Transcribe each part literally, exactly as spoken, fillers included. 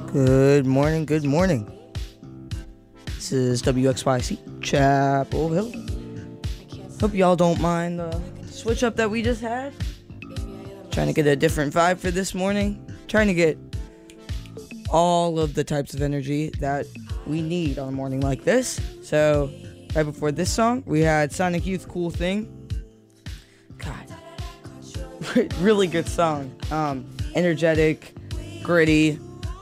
Good morning, good morning. This is W X Y C Chapel Hill. Hope y'all don't mind the switch up that we just had. Trying to get a different vibe for this morning. Trying to get all of the types of energy that we need on a morning like this. So, right before this song, we had Sonic Youth Cool Thing. God, really good song. Um, energetic, gritty.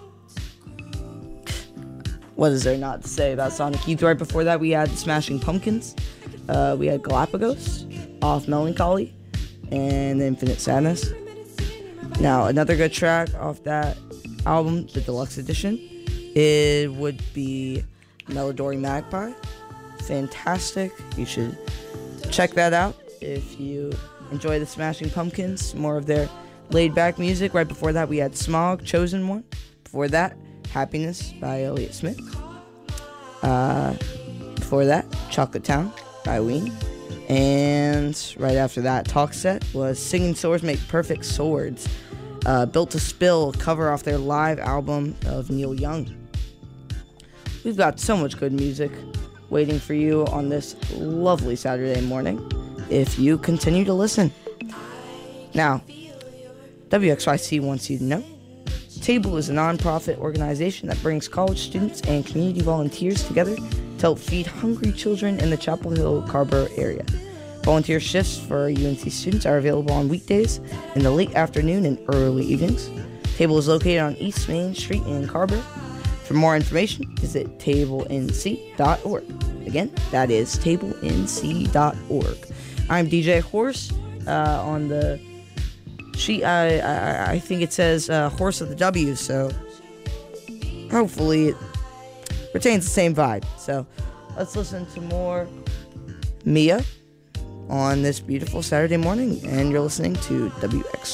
What is there not to say about Sonic Youth? Right before that, we had the Smashing Pumpkins. Uh, we had Galapagos off Melancholy and Infinite Sadness. Now, another good track off that album, the deluxe edition, it would be Melodori Magpie. Fantastic. You should check that out if you enjoy the Smashing Pumpkins, more of their laid-back music. Right before that, we had Smog, Chosen One. Before that, Happiness by Elliott Smith. Uh, before that, Chocolate Town by Ween. And right after that, Talk Set was Singing Swords Make Perfect Swords. Uh, Built to Spill, cover off their live album of Neil Young. We've got so much good music waiting for you on this lovely Saturday morning if you continue to listen. Now, W X Y C wants you to know Table is a non-profit organization that brings college students and community volunteers together to help feed hungry children in the Chapel Hill Carrboro area. Volunteer shifts for U N C students are available on weekdays in the late afternoon and early evenings. Table is located on East Main Street in Carrboro. For more information, visit table n c dot org. Again, that is table n c dot org. I'm D J Horse. Uh, on the sheet, I, I, I think it says uh, Horse of the W, so hopefully it retains the same vibe. So let's listen to more Mia on this beautiful Saturday morning, and you're listening to W X